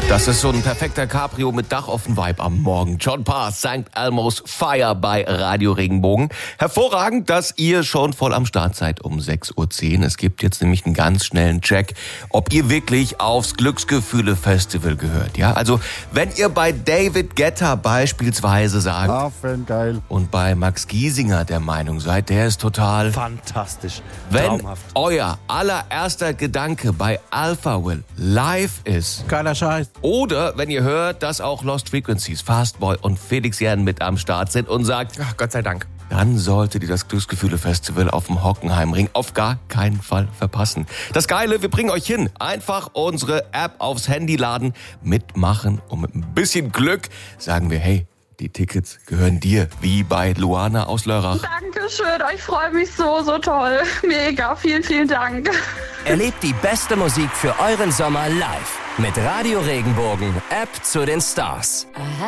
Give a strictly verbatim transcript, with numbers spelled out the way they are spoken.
Das ist so ein perfekter Cabrio mit Dachoffen-Vibe am Morgen. John Parr, Sankt Elmo's Fire bei Radio Regenbogen. Hervorragend, dass ihr schon voll am Start seid um sechs Uhr zehn. Es gibt jetzt nämlich einen ganz schnellen Check, ob ihr wirklich aufs Glücksgefühle-Festival gehört. Ja, also wenn ihr bei David Guetta beispielsweise sagt ah, geil. und bei Max Giesinger der Meinung seid, der ist total fantastisch, wenn traumhaft. Euer allererster Gedanke bei Alpha Will live ist, Geiler Scheiß. oder wenn ihr hört, dass auch Lost Frequencies, Fastboy und Felix Jan mit am Start sind und sagt, Ach, Gott sei Dank. dann solltet ihr das Glücksgefühle-Festival auf dem Hockenheimring auf gar keinen Fall verpassen. Das Geile, wir bringen euch hin. Einfach unsere App aufs Handy laden, mitmachen und mit ein bisschen Glück sagen wir, hey, die Tickets gehören dir, wie bei Luana aus Lörrach. Dankeschön, ich freue mich so, so toll. Mega, vielen, vielen Dank. Erlebt die beste Musik für euren Sommer live mit Radio Regenbogen, App zu den Stars.